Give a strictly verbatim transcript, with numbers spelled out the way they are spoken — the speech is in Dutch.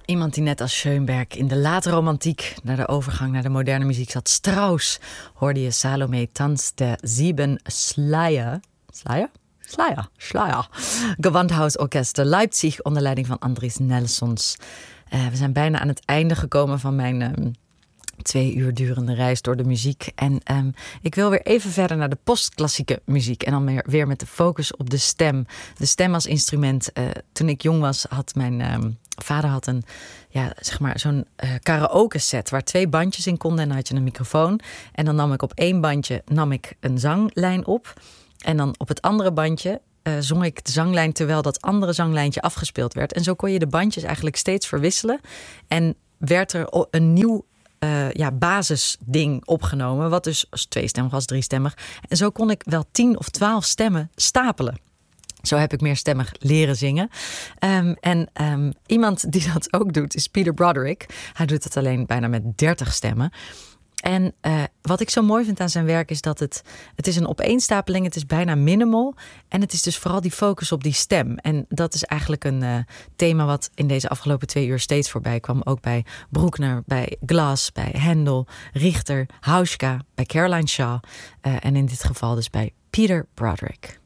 Iemand die net als Schoenberg in de late romantiek naar de overgang naar de moderne muziek zat. Strauss hoorde je Salome Tanz der Sieben Schleier. Schleier? Schleier. Schleier. Gewandhausorchester Leipzig onder leiding van Andries Nelsons. Uh, we zijn bijna aan het einde gekomen van mijn um, twee uur durende reis door de muziek. En um, ik wil weer even verder naar de postklassieke muziek. En dan weer, weer met de focus op de stem. De stem als instrument. Uh, toen ik jong was, had mijn um, vader had een, ja, zeg maar, zo'n uh, karaoke set waar twee bandjes in konden. En dan had je een microfoon. En dan nam ik op één bandje nam ik een zanglijn op. En dan op het andere bandje uh, zong ik de zanglijn terwijl dat andere zanglijntje afgespeeld werd. En zo kon je de bandjes eigenlijk steeds verwisselen. En werd er een nieuw uh, ja, basisding opgenomen. Wat dus als tweestemmig was, driestemmig. En zo kon ik wel tien of twaalf stemmen stapelen. Zo heb ik meerstemmig leren zingen. Um, en um, iemand die dat ook doet is Peter Broderick. Hij doet het alleen bijna met dertig stemmen. En uh, wat ik zo mooi vind aan zijn werk is dat het... Het is een opeenstapeling, het is bijna minimal. En het is dus vooral die focus op die stem. En dat is eigenlijk een uh, thema wat in deze afgelopen twee uur steeds voorbij kwam. Ook bij Bruckner, bij Glass, bij Handel, Richter, Hauschka, bij Caroline Shaw. Uh, en in dit geval dus bij Peter Broderick.